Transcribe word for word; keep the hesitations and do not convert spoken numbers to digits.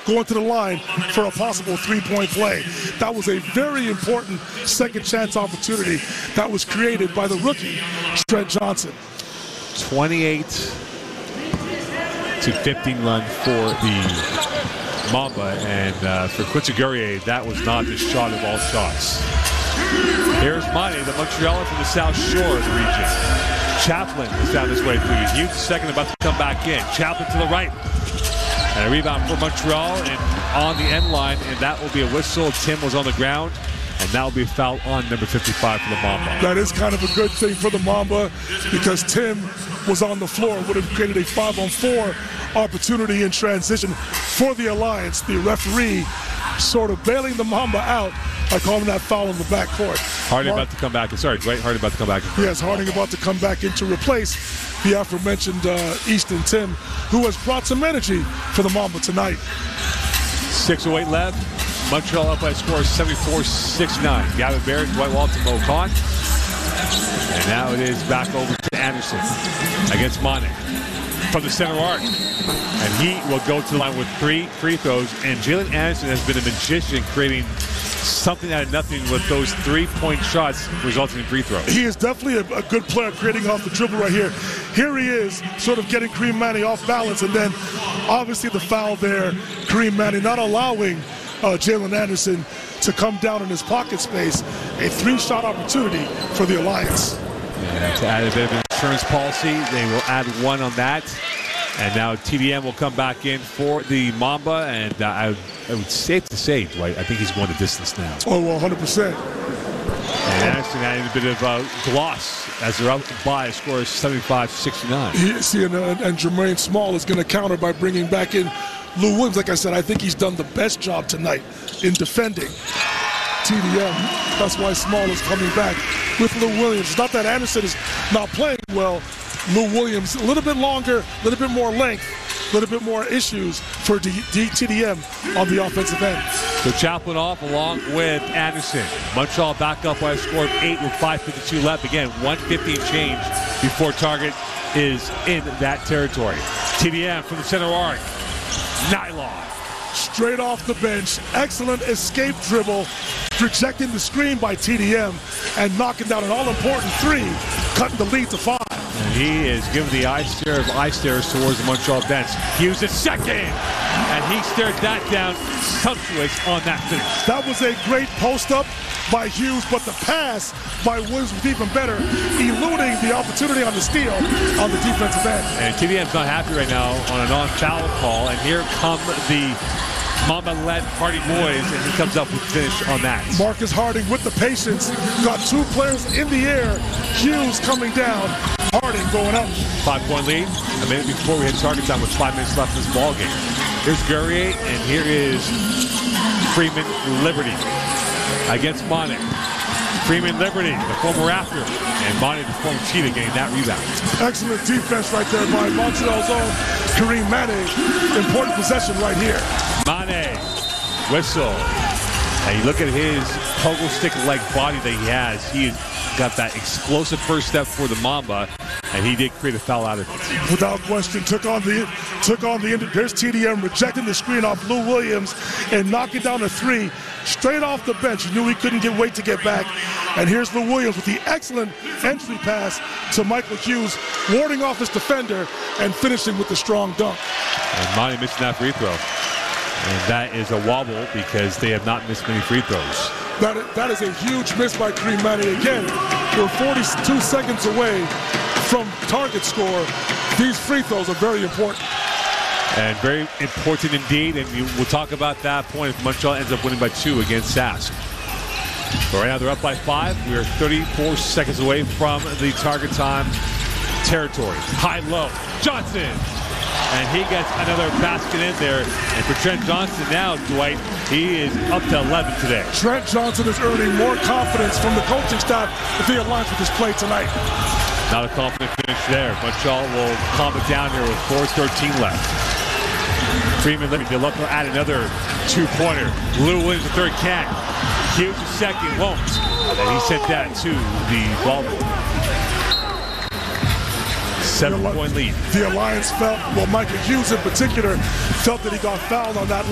going to the line for a possible three-point play. That was a very important second chance opportunity that was created by the rookie, Trent Johnson. twenty-eight to fifteen run for the Mamba, and uh, for Quincy Guerrier, that was not the shot of all shots. Here's Monty, the Montrealer from the South Shore of the region. Chaplin has found his way through. Hughes second, about to come back in. Chaplin to the right. And a rebound for Montreal and on the end line, and that will be a whistle. Tim was on the ground, and that will be a foul on number fifty-five for the Mamba. That is kind of a good thing for the Mamba because Tim was on the floor, would have created a five-on-four opportunity in transition for the Alliance. The referee sort of bailing the Mamba out by calling that foul in the backcourt. Harding Mark, about to come back. Sorry, Dwight Harding about to come back. Yes, Harding about to come back in to replace the aforementioned uh, Easton Tim, who has brought some energy for the Mamba tonight. six oh eight left. Montreal up by a score of seventy-four sixty-nine. Gavin Barrett, Dwight Walton, Mo Khan. And now it is back over to Anderson against Mane from the center arc. And he will go to the line with three free throws. And Jalen Anderson has been a magician creating something out of nothing with those three-point shots resulting in free throws. He is definitely a, a good player creating off the dribble right here. Here he is sort of getting Kareem Manning off balance, and then obviously the foul there, Kareem Manning not allowing uh, Jalen Anderson to come down in his pocket space. A three-shot opportunity for the Alliance. Yeah, to add a bit of an insurance policy, they will add one on that. And now T D M will come back in for the Mamba, and uh, I, I would safe to say, Dwight, I think he's going the distance now. Oh, well, one hundred percent. And Anderson adding a bit of uh, gloss as they're up by a score of seventy-five sixty-nine. He, see, and, uh, and Jermaine Small is going to counter by bringing back in Lou Williams. Like I said, I think he's done the best job tonight in defending T D M. That's why Small is coming back with Lou Williams. It's not that Anderson is not playing well. Lou Williams, a little bit longer, a little bit more length, a little bit more issues for D T D M on the offensive end. So Chaplin off along with Anderson. Montreal back up by a score of eight with five fifty-two left. Again, one fifteen change before Target is in that territory. T D M from the center arc. Nylon. Straight off the bench, excellent escape dribble, rejecting the screen by T D M and knocking down an all-important three, cutting the lead to five. And he is giving the eye stare of eye stares towards the Montreal bench. Hughes is second, and he stared that down, sumptuous on that finish. That was a great post-up by Hughes, but the pass by Williams was even better, eluding the opportunity on the steal on the defensive end. And T D M's not happy right now on a non-foul call, and here come the Mamba-led Hardy boys, and he comes up with finish on that. Marcus Harding with the patience, got two players in the air. Hughes coming down, Harding going up. Five-point lead, a minute before we hit target time with five minutes left in this ball game. Here's Guerrier, and here is Freeman Liberty against Mane. Freeman Liberty, the former Raptor, and Mane, the former Cheetah, getting that rebound. Excellent defense right there by Montreal's own Kareem Mane. Important possession right here. Mane, whistle. And you look at his pogo stick-like body that he has. He got that explosive first step for the Mamba, and he did create a foul out of it. Without question, took on the took on the. There's T D M rejecting the screen off Lou Williams and knocking down a three straight off the bench. He knew he couldn't get wait to get back. And here's Lou Williams with the excellent entry pass to Michael Hughes, warding off his defender and finishing with the strong dunk. And Monty missing that free throw. And that is a wobble because they have not missed many free throws. That is, that is a huge miss by Kareem Mane. Again, we're forty-two seconds away from target score. These free throws are very important. And very important indeed, and you, we'll talk about that point if Montreal ends up winning by two against Sask. But right now they're up by five. We are thirty-four seconds away from the target time territory. High-low, Johnson! And he gets another basket in there. And for Trent Johnson now, Dwight, he is up to eleven today. Trent Johnson is earning more confidence from the coaching staff if he aligns with his play tonight. Not a confident finish there. Montreal will calm it down here with four thirteen left. Freeman, let me be lucky to add another two-pointer. Lou Williams, the third can't. Hughes, the second, won't. And he sent that to the ball. Seven-point lead. The Alliance felt, well, Michael Hughes in particular, felt that he got fouled on that